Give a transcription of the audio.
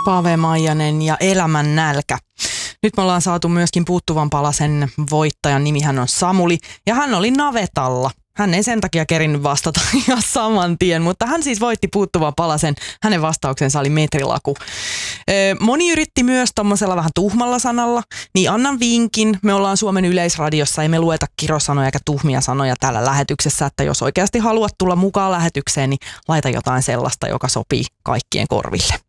Paave Maijanen ja Elämän nälkä. Nyt me ollaan saatu myöskin puuttuvan palasen voittajan nimi, hän on Samuli ja hän oli navetalla. Hän ei sen takia kerinnyt vastata ihan saman tien, mutta hän siis voitti puuttuvan palasen. Hänen vastauksensa oli metrilaku. Moni yritti myös tommosella vähän tuhmalla sanalla, niin annan vinkin. Me ollaan Suomen Yleisradiossa, ei me lueta kirosanoja eikä tuhmia sanoja täällä lähetyksessä, että jos oikeasti haluat tulla mukaan lähetykseen, niin laita jotain sellaista, joka sopii kaikkien korville.